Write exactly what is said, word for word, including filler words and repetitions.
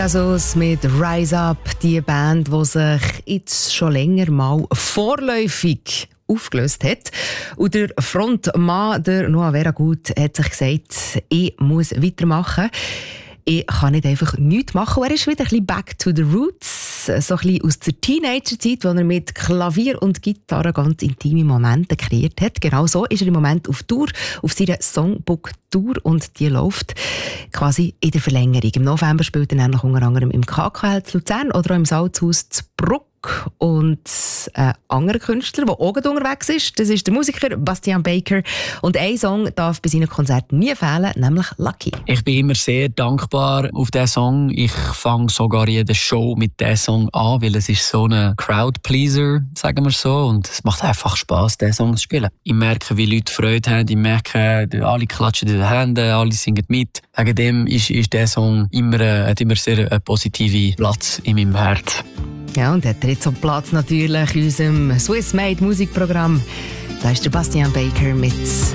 Also mit Rise Up, die Band, die sich jetzt schon länger mal vorläufig aufgelöst hat. Und der Frontmann, der Noah Veragut, hat sich gesagt, ich muss weitermachen. Ich kann nicht einfach nichts machen. Er ist wieder ein bisschen back to the roots. So ein bisschen aus der Teenagerzeit, wo er mit Klavier und Gitarre ganz intime Momente kreiert hat. Genau so ist er im Moment auf Tour, auf seiner Songbook-Tour. Und die läuft quasi in der Verlängerung. Im November spielt er nämlich unter anderem im K K L zu Luzern oder auch im Salzhaus zu Bruck. Und ein anderer Künstler, der auch unterwegs ist, das ist der Musiker Bastian Baker. Und ein Song darf bei seinen Konzerten nie fehlen, nämlich Lucky. Ich bin immer sehr dankbar auf diesen Song. Ich fange sogar jede Show mit diesem Song an, weil es ist so ein Crowdpleaser, sagen wir so. Und es macht einfach Spass, diesen Song zu spielen. Ich merke, wie Leute Freude haben. Ich merke, alle klatschen in den Händen, alle singen mit. Wegen dem ist, ist dieser Song immer, hat immer sehr einen positiven Platz in meinem Herz. Ja, und der dritte Platz natürlich in unserem Swiss Made Musikprogramm. Da ist der Bastian Baker mit